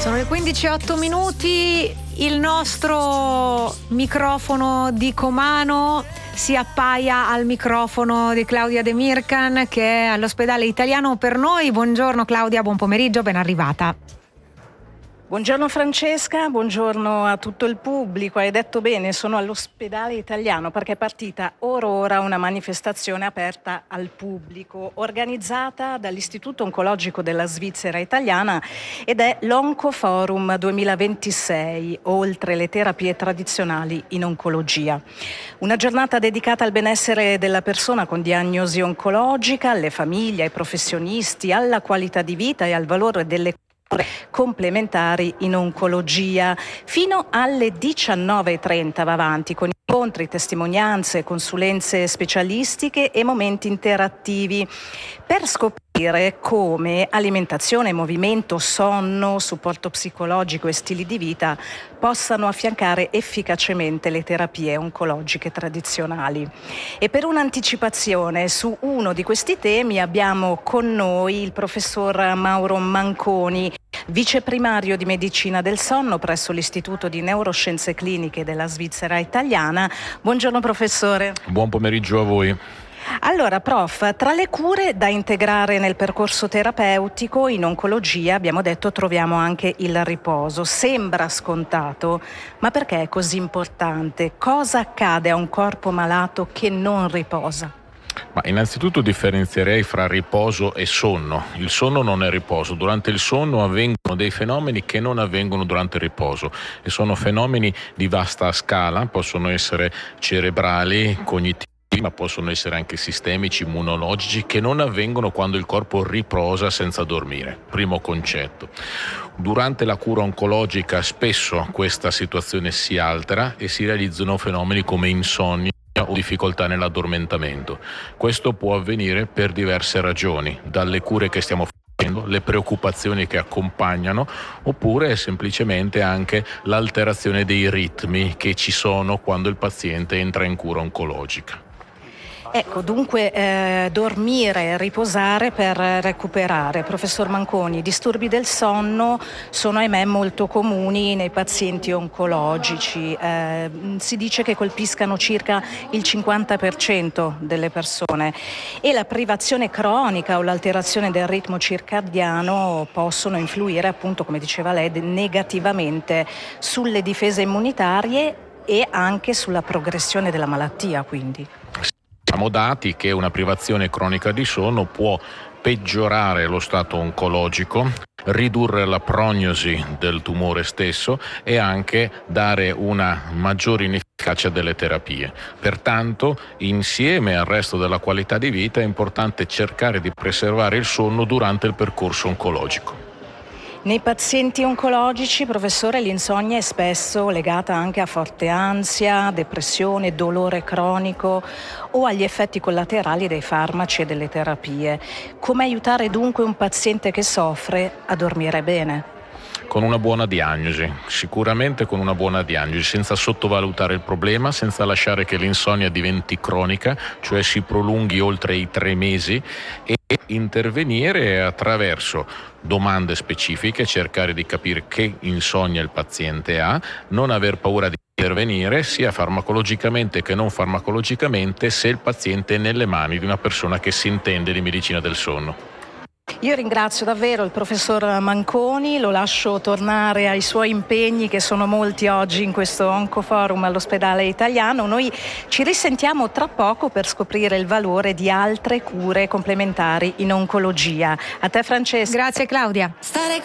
Sono le 15:08, il nostro microfono di Comano si appaia al microfono di Claudia De Mircan, che è all'ospedale italiano per noi. Buongiorno Claudia, buon pomeriggio, ben arrivata. Buongiorno Francesca, buongiorno a tutto il pubblico. Hai detto bene, sono all'ospedale italiano perché è partita ora una manifestazione aperta al pubblico, organizzata dall'Istituto Oncologico della Svizzera Italiana ed è l'Oncoforum 2026, oltre le terapie tradizionali in oncologia. Una giornata dedicata al benessere della persona con diagnosi oncologica, alle famiglie, ai professionisti, alla qualità di vita e al valore delle complementari in oncologia. Fino alle 19:30 va avanti con incontri, testimonianze, consulenze specialistiche e momenti interattivi per scoprire come alimentazione, movimento, sonno, supporto psicologico e stili di vita possano affiancare efficacemente le terapie oncologiche tradizionali. E per un'anticipazione su uno di questi temi abbiamo con noi il professor Mauro Manconi, viceprimario di medicina del sonno presso l'Istituto di Neuroscienze Cliniche della Svizzera Italiana. Buongiorno professore. Buon pomeriggio a voi. Allora, prof, tra le cure da integrare nel percorso terapeutico in oncologia, abbiamo detto, troviamo anche il riposo. Sembra scontato, ma perché è così importante? Cosa accade a un corpo malato che non riposa? Ma innanzitutto differenzierei fra riposo e sonno. Il sonno non è riposo. Durante il sonno avvengono dei fenomeni che non avvengono durante il riposo e sono fenomeni di vasta scala, possono essere cerebrali, cognitivi, ma possono essere anche sistemici, immunologici, che non avvengono quando il corpo riposa senza dormire. Primo concetto. Durante la cura oncologica spesso questa situazione si altera e si realizzano fenomeni come insonnia o difficoltà nell'addormentamento. Questo può avvenire per diverse ragioni, dalle cure che stiamo facendo, le preoccupazioni che accompagnano, oppure semplicemente anche l'alterazione dei ritmi che ci sono quando il paziente entra in cura oncologica. Ecco, dunque dormire e riposare per recuperare. Professor Manconi, i disturbi del sonno sono ahimè molto comuni nei pazienti oncologici. Si dice che colpiscano circa il 50% delle persone e la privazione cronica o l'alterazione del ritmo circadiano possono influire, appunto, come diceva lei, negativamente sulle difese immunitarie e anche sulla progressione della malattia, quindi. Siamo dati che una privazione cronica di sonno può peggiorare lo stato oncologico, ridurre la prognosi del tumore stesso e anche dare una maggiore inefficacia delle terapie. Pertanto, insieme al resto della qualità di vita, è importante cercare di preservare il sonno durante il percorso oncologico. Nei pazienti oncologici, professore, l'insonnia è spesso legata anche a forte ansia, depressione, dolore cronico o agli effetti collaterali dei farmaci e delle terapie. Come aiutare dunque un paziente che soffre a dormire bene? Con una buona diagnosi, sicuramente con una buona diagnosi, senza sottovalutare il problema, senza lasciare che l'insonnia diventi cronica, cioè si prolunghi oltre i 3 mesi, e intervenire attraverso domande specifiche, cercare di capire che insonnia il paziente ha, non aver paura di intervenire sia farmacologicamente che non farmacologicamente se il paziente è nelle mani di una persona che si intende di medicina del sonno. Io ringrazio davvero il professor Manconi, lo lascio tornare ai suoi impegni, che sono molti oggi in questo Oncoforum all'ospedale italiano. Noi ci risentiamo tra poco per scoprire il valore di altre cure complementari in oncologia. A te Francesca. Grazie Claudia.